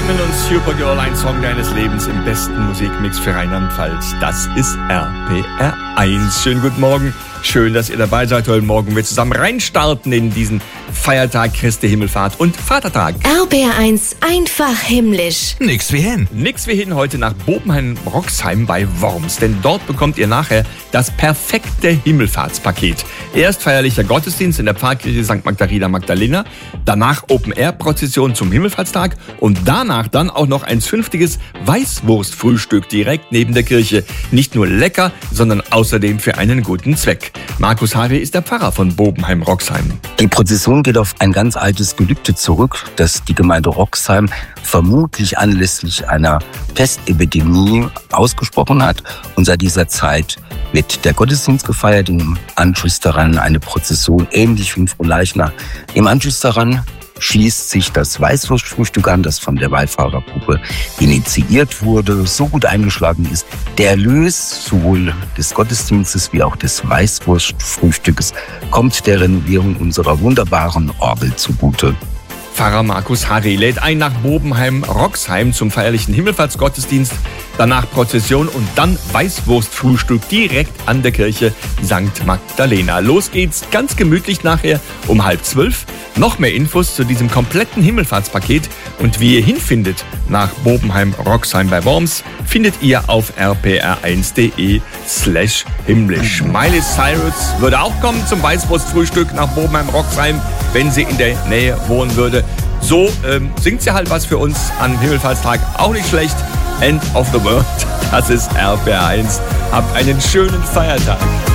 Damon und Supergirl, ein Song deines Lebens im besten Musikmix für Rheinland-Pfalz. Das ist RPR 1. Schönen guten Morgen. Schön, dass ihr dabei seid. Heute Morgen wir zusammen reinstarten in diesen Feiertag Christi Himmelfahrt und Vatertag. RPR 1, einfach himmlisch. Nix wie hin. Nix wie hin heute nach Bobenheim-Roxheim bei Worms, denn dort bekommt ihr nachher das perfekte Himmelfahrtspaket. Erst feierlicher Gottesdienst in der Pfarrkirche St. Magdalena Magdalena, danach Open-Air-Prozession zum Himmelfahrtstag und danach dann auch noch ein zünftiges Weißwurstfrühstück direkt neben der Kirche. Nicht nur lecker, sondern außerdem für einen guten Zweck. Markus Harry ist der Pfarrer von Bobenheim-Roxheim. Die Prozession geht auf ein ganz altes Gelübde zurück, das die Gemeinde Roxheim vermutlich anlässlich einer Pestepidemie ausgesprochen hat und seit dieser Zeit wird der Gottesdienst gefeiert, im Anschluss daran eine Prozession, ähnlich wie in Frohleichnam. Im Anschluss daran schließt sich das Weißwurstfrühstück an, das von der Wallfahrergruppe initiiert wurde, so gut eingeschlagen ist. Der Erlös sowohl des Gottesdienstes wie auch des Weißwurstfrühstückes kommt der Renovierung unserer wunderbaren Orgel zugute. Pfarrer Markus Harry lädt ein nach Bobenheim-Roxheim zum feierlichen Himmelfahrtsgottesdienst, danach Prozession und dann Weißwurstfrühstück direkt an der Kirche St. Magdalena. Los geht's ganz gemütlich nachher um 11:30. Noch mehr Infos zu diesem kompletten Himmelfahrtspaket und wie ihr hinfindet nach Bobenheim-Roxheim bei Worms, findet ihr auf rpr1.de/himmlisch. Miley Cyrus würde auch kommen zum Weißwurstfrühstück nach Bobenheim-Roxheim, wenn sie in der Nähe wohnen würde. So singt sie halt was für uns am Himmelfahrtstag. Auch nicht schlecht. End of the World. Das ist RPR 1. Habt einen schönen Feiertag.